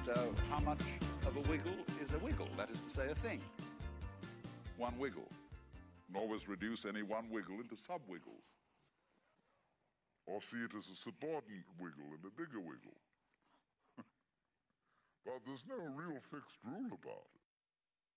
how much of a wiggle is a wiggle? That is to say, a thing. One wiggle. And always reduce any one wiggle into sub-wiggles. Or see it as a subordinate wiggle and a bigger wiggle. But there's no real fixed rule about it.